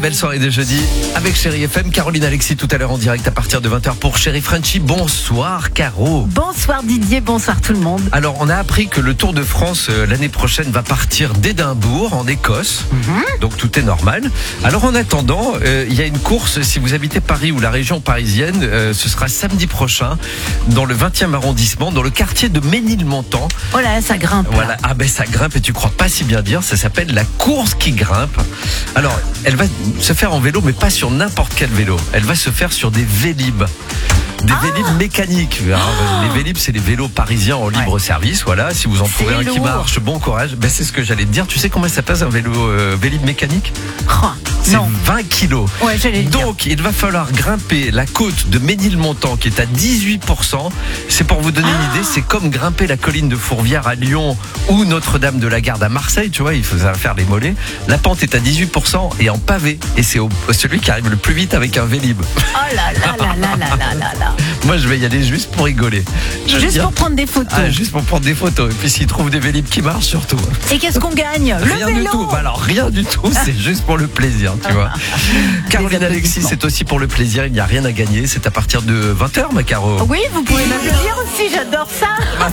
belle soirée de jeudi avec Chérie FM. Caroline Alexis tout à l'heure en direct à partir de 20h pour Chérie Frenchy. Bonsoir Caro. Bonsoir Didier, bonsoir tout le monde. Alors on a appris que le Tour de France l'année prochaine va partir d'Édimbourg en Écosse. Donc tout est normal. Alors en attendant, il y a une course, si vous habitez Paris ou la région parisienne, ce sera samedi prochain dans le 20e arrondissement, dans le quartier de Ménilmontant. Oh là, ça grimpe. Voilà, ah ben ça grimpe et tu crois pas si bien dire, ça s'appelle la course qui grimpe. Alors, elle va se faire en vélo, mais pas sur n'importe quel vélo. Elle va se faire sur des Vélib. Des Vélib mécaniques. Les Vélib, c'est les vélos parisiens en libre service. Voilà, si vous en trouvez un qui marche, bon courage. Ben, c'est ce que j'allais te dire. Tu sais combien ça pèse un vélo Vélib mécanique? C'est 20 kilos. Ouais, j'allais le dire. Donc, il va falloir grimper la côte de Ménilmontant qui est à 18%. C'est pour vous donner une idée, c'est comme grimper la colline de Fourvière à Lyon ou Notre-Dame de la Garde à Marseille. Tu vois, il faut faire les mollets. La pente est à 18% et en pavé. Et c'est celui qui arrive le plus vite avec un Vélib. Oh là là là là là là là là. Moi, je vais y aller juste pour rigoler. Pour prendre des photos. Juste pour prendre des photos. Et puis, s'ils trouvent des Vélib qui marchent, surtout. Et qu'est-ce qu'on gagne? Rien du tout. Bah alors, rien du tout. C'est juste pour le plaisir, tu vois. Caroline Alexis, c'est aussi pour le plaisir. Il n'y a rien à gagner. C'est à partir de 20h, ma Caro. Oui, vous pouvez m'applaudir aussi. J'adore ça.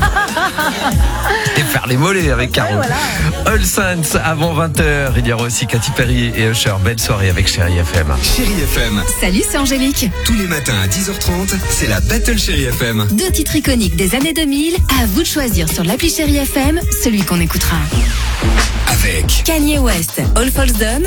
Et faire les mollets avec Caro. Ouais, voilà. All Saints avant 20h. Il y aura aussi Katy Perry et Usher. Belle soirée avec Chérie FM. Chérie FM. Salut, c'est Angélique. Tous les matins à 10h30, c'est la Battle Chérie FM. 2 titres iconiques des années 2000. À vous de choisir sur l'appli Chérie FM celui qu'on écoutera. Avec Kanye West, All Falls Done